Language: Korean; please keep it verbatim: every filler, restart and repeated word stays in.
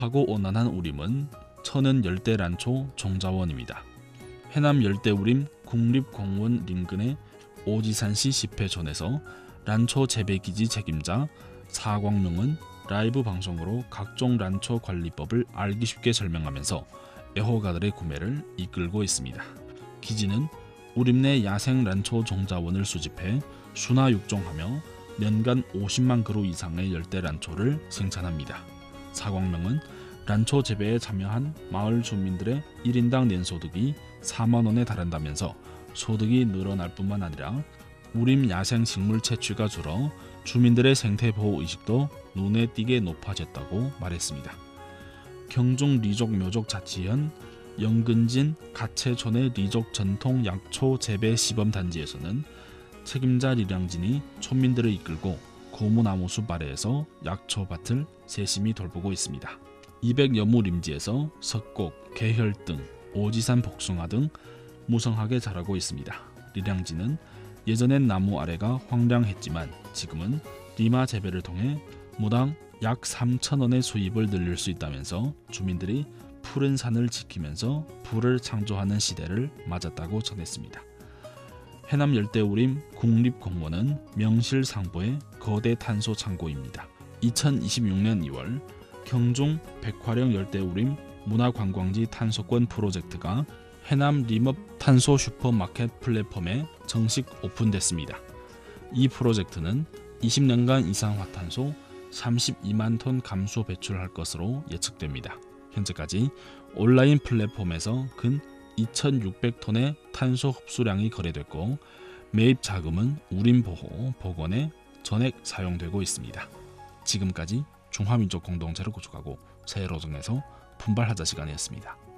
하고온난한 우림은 천연 열대란초 종자원입니다. 해남 열대우림 국립공원 인근의 오지산시 집회촌에서 란초 재배기지 책임자 사광명은 라이브 방송으로 각종 란초 관리법을 알기 쉽게 설명하면서 애호가들의 구매를 이끌고 있습니다. 기지는 우림 내 야생 란초 종자원을 수집해 순화육종하며 년간 오십만 그루 이상의 열대 란초를 생산합니다. 사광명은 란초 재배에 참여한 마을 주민들의 일 인당年소득이 사만 원에 달한다면서 소득이 늘어날 뿐만 아니라 우림 야생 식물 채취가 줄어 주민들의 생태보호 의식도 눈에 띄게 높아졌다고 말했습니다. 경중 리족 묘족 자치현 영근진 가채촌의 리족 전통 약초 재배 시범 단지에서는 책임자 리량진이 촌민들을 이끌고 고무나무숲 아래에서 약초밭을 세심히 돌보고 있습니다. 이백여 무 림지에서 석곡, 개혈 등 오지산 복숭아 등 무성하게 자라고 있습니다. 리량진은 예전엔 나무 아래가 황량했지만 지금은 리마 재배를 통해 무당 약 삼천 원의 수입을 늘릴 수 있다면서 주민들이 푸른 산을 지키면서 부를 창조하는 시대를 맞았다고 전했습니다. 해남 열대우림 국립공원은 명실상부의 거대 탄소 창고입니다. 이천이십육 년 이월 경중 백화령 열대우림 문화관광지 탄소권 프로젝트가 해남 림업 탄소 슈퍼마켓 플랫폼에 정식 오픈됐습니다. 이 프로젝트는 이십 년간 이산화탄소 삼십이만 톤 감소 배출할 것으로 예측됩니다. 현재까지 온라인 플랫폼에서 근 이천육백 톤의 탄소 흡수량이 거래됐고 매입 자금은 우림보호 복원에 전액 사용되고 있습니다. 지금까지 중화민족 공동체를 구축하고 새로정에서 분발하자 시간이었습니다.